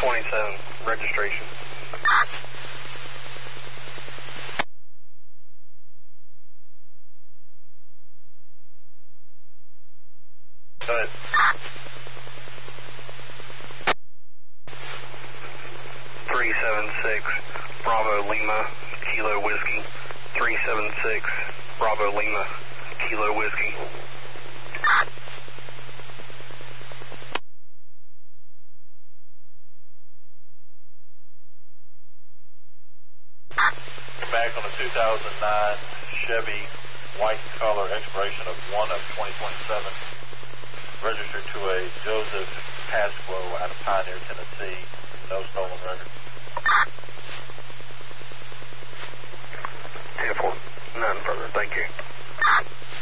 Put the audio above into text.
27, registration. Go ahead. 376, Bravo Lima, Kilo Whiskey. 376, Bravo Lima, Kilo Whiskey. Back on a 2009 Chevy white color, expiration of 1/2027, registered to a Joseph Pasquo out of Pioneer, Tennessee. No stolen record. 10-4, none further, thank you.